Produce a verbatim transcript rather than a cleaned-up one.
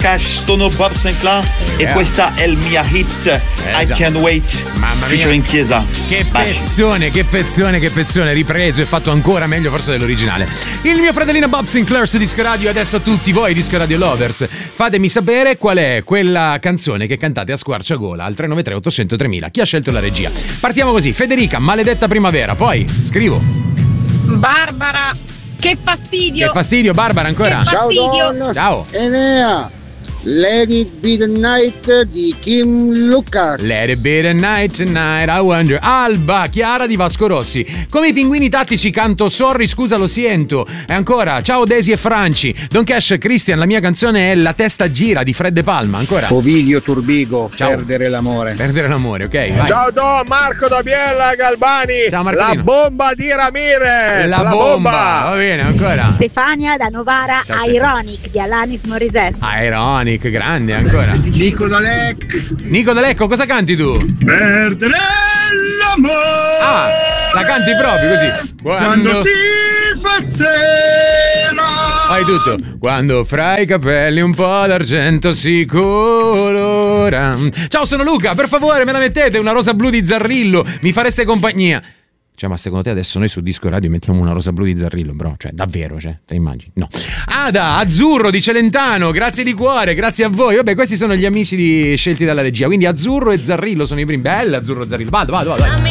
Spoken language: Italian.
Cash, sono Bob Sinclair yeah. e questa è il mia hit eh, I già. Can't Wait. Mamma mia, in Chiesa. Che Baci. pezzone, che pezzone, che pezzone, ripreso e fatto ancora meglio forse dell'originale. Il mio fratellino Bob Sinclair su Disco Radio. Adesso tutti voi Disco Radio Lovers, fatemi sapere qual è quella canzone che cantate a squarciagola al tre nove tre ottocento tremila. Chi ha scelto la regia? Partiamo così. Federica, Maledetta Primavera. Poi scrivo Barbara, che fastidio. Che fastidio, Barbara, ancora. Che fastidio. Ciao Don. Ciao. Enea, Let It Be The Night di Kim Lucas. Let it be the night tonight, I wonder. Alba, Chiara di Vasco Rossi. Come i pinguini tattici canto Sorry, scusa lo sento. E ancora, ciao Daisy e Franci. Don Cash, Christian, la mia canzone è La testa gira di Fred De Palma. Ancora. Ovidio Turbigo, Ciao. Perdere l'amore. Perdere l'amore, ok, vai. Ciao Don, Marco da Biella Galbani. Ciao Marcolino. La bomba di Ramirez. La, La bomba. bomba. Va bene, ancora. Stefania da Novara, Ciao, Stefania. Ironic di Alanis Morissette. Ironic, grande, ancora. Nico D'Alec. Nico D'Alecco, cosa canti tu? Perdere l'amore. Ah, la canti proprio così. Quando si fa sera. Fai tutto. Quando fra i capelli un po' d'argento si colora. Ciao, sono Luca, per favore me la mettete una rosa blu di Zarrillo, mi fareste compagnia. Cioè, ma secondo te adesso noi su Disco Radio mettiamo una rosa blu di Zarrillo, bro? Cioè, davvero, cioè, te immagini? No. Ada, Azzurro di Celentano, grazie di cuore, grazie a voi. Vabbè, questi sono gli amici di, scelti dalla regia, quindi Azzurro e Zarrillo sono i primi. Bella Azzurro e Zarrillo, vado, vado, vado, vai.